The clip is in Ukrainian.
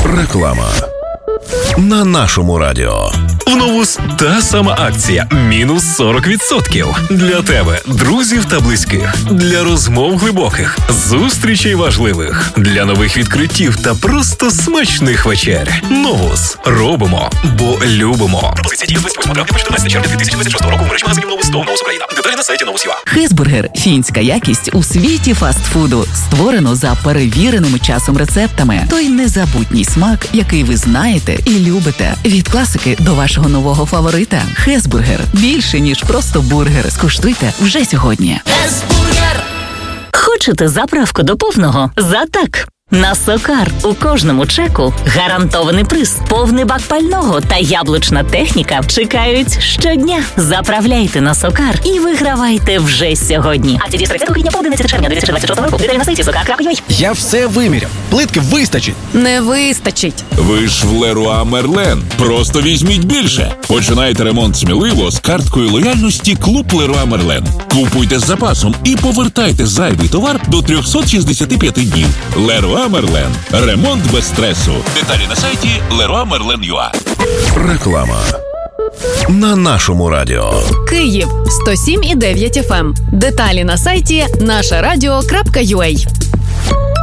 Реклама на нашому радіо. В Новус та сама акція мінус 40% для тебе, друзів та близьких, для розмов глибоких, зустрічей важливих, для нових відкриттів та просто смачних вечер. Новус робимо, бо любимо. Пропозиція діє 28 травня по 14 червня 2026 року в мережі магазинів Новус та Новус Україна. Деталі на сайті Новус.ua. Хесбургер – фінська якість у світі фастфуду. Створено за перевіреними часом рецептами. Той незабутній смак, який ви знаєте і любите. Від класики до вашого нового фаворита. Хесбургер – більше, ніж просто бургер. Скуштуйте вже сьогодні. Хесбургер! Хочете заправку до повного? За так! На Сокар у кожному чеку гарантований приз, повний бак пального та яблучна техніка чекають щодня. Заправляйте на Сокар і вигравайте вже сьогодні. Акція з 30 квітня по 11 червня 2026 року. Деталі на сайті sokar.ua. Я все виміряв. Плитки вистачить. Не вистачить. Ви ж в Леруа Мерлен. Просто візьміть більше. Починайте ремонт сміливо з карткою лояльності Клуб Леруа Мерлен. Купуйте з запасом і повертайте зайвий товар до 365 днів. Леруа Мерлен. Ремонт без стресу. Деталі на сайті leroymerlen.ua. Реклама на нашому радіо. Київ 107,9 FM. Деталі на сайті нашарадіо.ua.